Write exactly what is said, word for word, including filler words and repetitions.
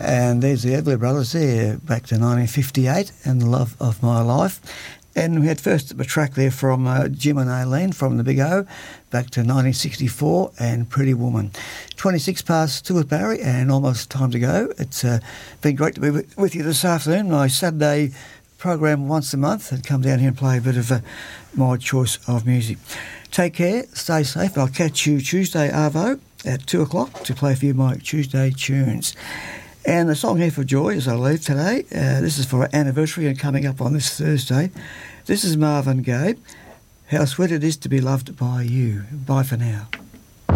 And there's the Everly Brothers there, back to nineteen fifty-eight, and The Love of My Life. And we had first a track there from uh, Jim and Aileen from the Big O, back to nineteen sixty-four, and Pretty Woman. twenty-six past two with Barry, and almost time to go. It's uh, been great to be with you this afternoon. My Saturday program once a month, and come down here and play a bit of uh, my choice of music. Take care, stay safe. I'll catch you Tuesday, Arvo, at two o'clock to play for you my Tuesday tunes. And the song here for joy as I leave today, uh, this is for our anniversary and coming up on this Thursday. This is Marvin Gaye. How sweet it is to be loved by you. Bye for now.